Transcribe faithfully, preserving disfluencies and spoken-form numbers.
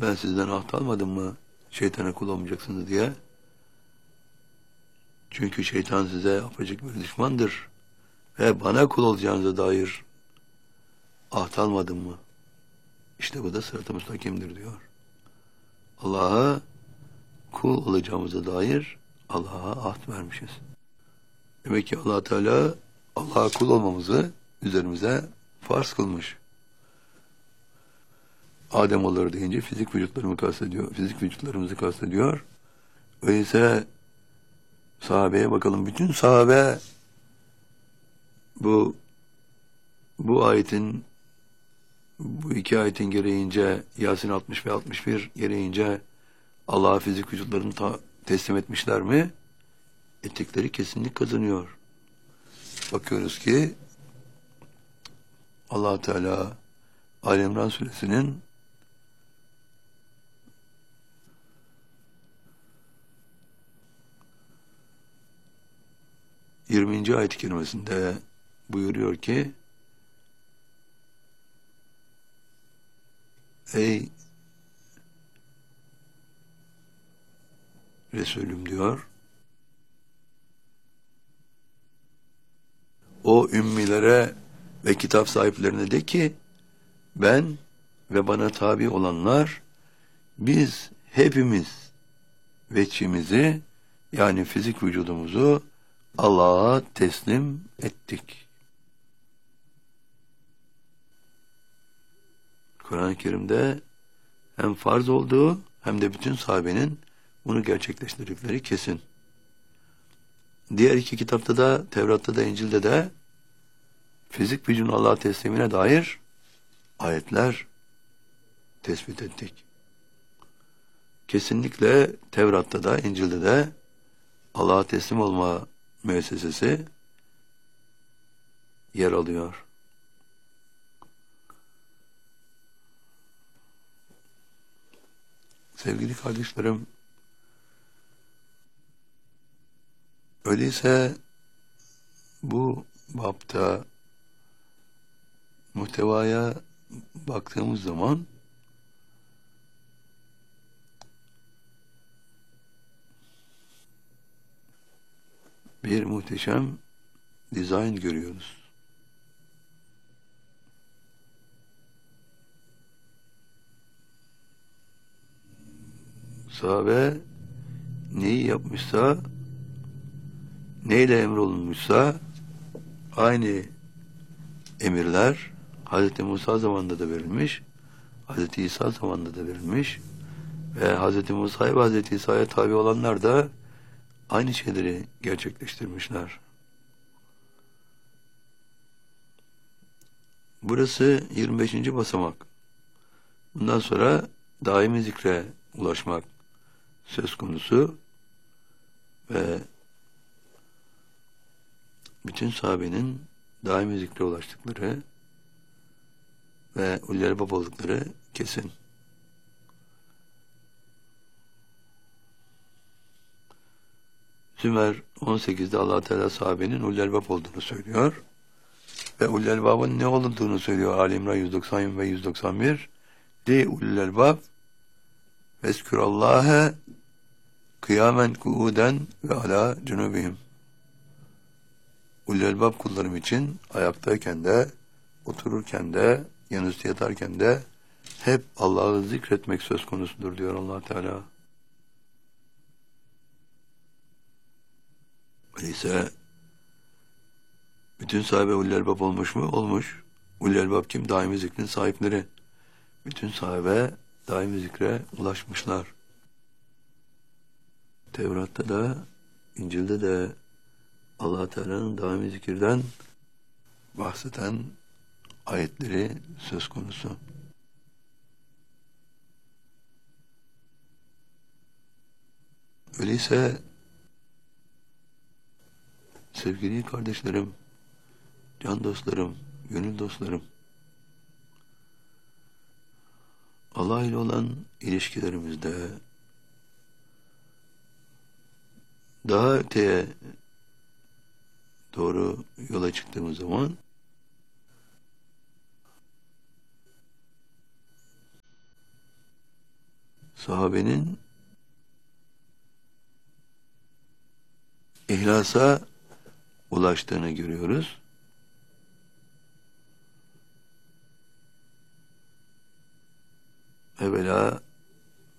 Ben sizden ahd almadım mı şeytana kul olmayacaksınız diye? Çünkü şeytan size apaçık bir düşmandır. Ve bana kul olacağınıza dair ahd almadım mı? İşte bu da sırat-ı müstakimdir diyor. Allah'a kul olacağımıza dair Allah'a ahd vermişiz. Demek ki Allah Teala Allah'a kul olmamızı üzerimize farz kılmış. Adem olur deyince fizik vücutlarımı kastediyor, fizik vücutlarımızı kastediyor. Öyleyse sahabeye bakalım. Bütün sahabe bu bu ayetin bu iki ayetin gereğince Yasin altmış ve altmış bir gereğince Allah'a fizik vücutlarını ta- teslim etmişler mi? Ettikleri kesinlik kazanıyor. Bakıyoruz ki Allah Teala Ali İmran suresinin yirminci ayet-i kerimesinde buyuruyor ki ey Resulüm diyor, o ümmilere ve kitap sahiplerine de ki ben ve bana tabi olanlar biz hepimiz veçimizi yani fizik vücudumuzu Allah'a teslim ettik. Kur'an-ı Kerim'de hem farz olduğu hem de bütün sahabenin bunu gerçekleştirdikleri kesin. Diğer iki kitapta da, Tevrat'ta da, İncil'de de fizik vücudun Allah'a teslimine dair ayetler tespit ettik. Kesinlikle Tevrat'ta da, İncil'de de Allah'a teslim olma müessesesi yer alıyor. Sevgili kardeşlerim, öyleyse bu bapta muhtevaya baktığımız zaman bir muhteşem dizayn görüyoruz. Sahabe neyi yapmışsa, neyle emrolunmuşsa aynı emirler Hz. Musa zamanında da verilmiş, Hz. İsa zamanında da verilmiş ve Hz. Musa'ya ve Hz. İsa'ya tabi olanlar da aynı şeyleri gerçekleştirmişler. Burası yirmi beşinci basamak. Bundan sonra daimi zikre ulaşmak söz konusu ve bütün sahabenin daimi zikre ulaştıkları ve ulul albab oldukları kesin. Zümer on sekizde Allah Teala sahabenin ulul albab olduğunu söylüyor ve ulul albabın ne olduğunu söylüyor. Ali İmran yüz doksan ve yüz doksan bir de ulul albab veskürallâhe kıyamen kuuden ve ala cunubihim. Ulul albab kullarım için ayaktayken de, otururken de, yanüstü yatarken de hep Allah'ı zikretmek söz konusudur diyor Allah Teala. Öyleyse bütün sahabe ulul albab olmuş mu? Olmuş. Ulul albab kim? Daimi zikrin sahipleri. Bütün sahabe daimi zikre ulaşmışlar. Tevrat'ta da, İncil'de de Allah Teala'nın daimi zikirden bahseden ayetleri söz konusu. Öyleyse sevgili kardeşlerim, can dostlarım, gönül dostlarım, Allah ile olan ilişkilerimizde daha öteye doğru yola çıktığımız zaman sahabenin ihlasa ulaştığını görüyoruz. Evvela